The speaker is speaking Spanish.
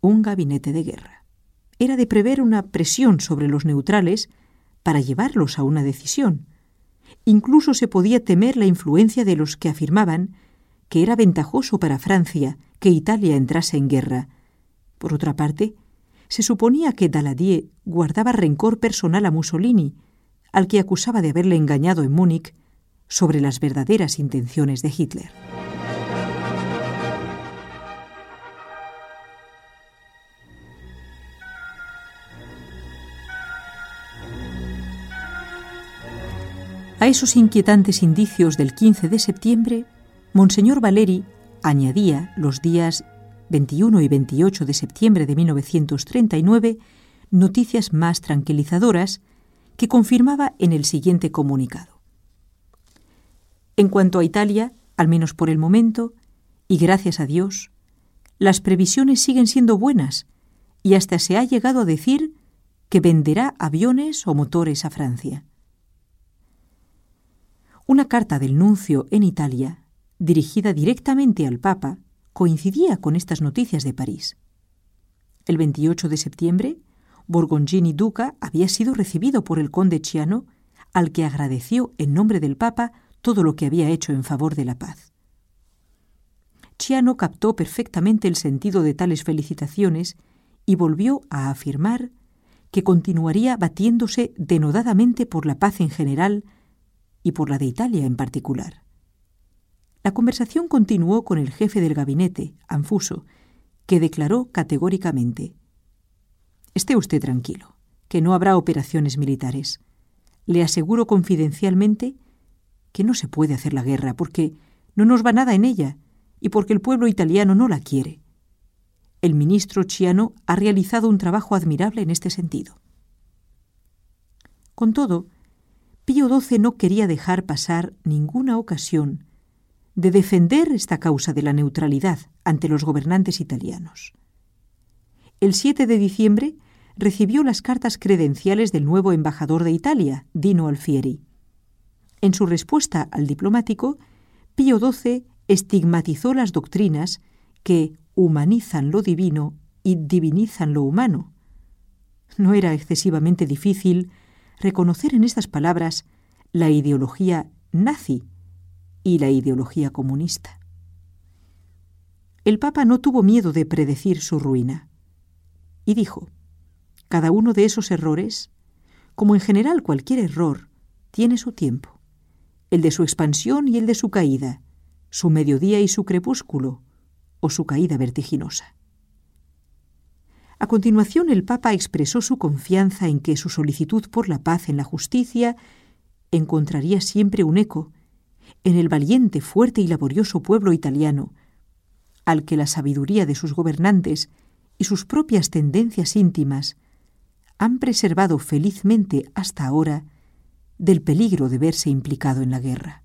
un gabinete de guerra. Era de prever una presión sobre los neutrales para llevarlos a una decisión. Incluso se podía temer la influencia de los que afirmaban que era ventajoso para Francia que Italia entrase en guerra. Por otra parte, se suponía que Daladier guardaba rencor personal a Mussolini, al que acusaba de haberle engañado en Múnich sobre las verdaderas intenciones de Hitler. A esos inquietantes indicios del 15 de septiembre, Monseñor Valeri añadía los días 21 y 28 de septiembre de 1939 noticias más tranquilizadoras que confirmaba en el siguiente comunicado. En cuanto a Italia, al menos por el momento, y gracias a Dios, las previsiones siguen siendo buenas y hasta se ha llegado a decir que venderá aviones o motores a Francia. Una carta del nuncio en Italia, dirigida directamente al Papa, coincidía con estas noticias de París. El 28 de septiembre, Borgoncini Duca había sido recibido por el conde Ciano, al que agradeció en nombre del Papa todo lo que había hecho en favor de la paz. Ciano captó perfectamente el sentido de tales felicitaciones y volvió a afirmar que continuaría batiéndose denodadamente por la paz en general y por la de Italia en particular. La conversación continuó con el jefe del gabinete, Anfuso, que declaró categóricamente: «Esté usted tranquilo, que no habrá operaciones militares. Le aseguro confidencialmente que no se puede hacer la guerra porque no nos va nada en ella y porque el pueblo italiano no la quiere. El ministro Ciano ha realizado un trabajo admirable en este sentido». Con todo, Pío XII no quería dejar pasar ninguna ocasión de defender esta causa de la neutralidad ante los gobernantes italianos. El 7 de diciembre recibió las cartas credenciales del nuevo embajador de Italia, Dino Alfieri. En su respuesta al diplomático, Pío XII estigmatizó las doctrinas que humanizan lo divino y divinizan lo humano. No era excesivamente difícil reconocer en estas palabras la ideología nazi y la ideología comunista. El Papa no tuvo miedo de predecir su ruina y dijo: «Cada uno de esos errores, como en general cualquier error, tiene su tiempo, el de su expansión y el de su caída, su mediodía y su crepúsculo, o su caída vertiginosa». A continuación, el Papa expresó su confianza en que su solicitud por la paz en la justicia encontraría siempre un eco en el valiente, fuerte y laborioso pueblo italiano, al que la sabiduría de sus gobernantes y sus propias tendencias íntimas han preservado felizmente hasta ahora del peligro de verse implicado en la guerra.